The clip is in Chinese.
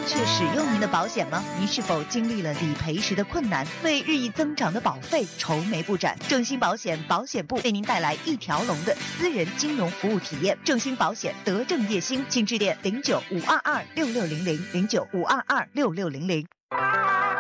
确使用您的保险吗？您是否经历了理赔时的困难，为日益增长的保费愁眉不展？正兴保险保险部为您带来一条龙的私人金融服务体验。正兴保险德正叶兴，请致电09-522-6600 09-522-6600。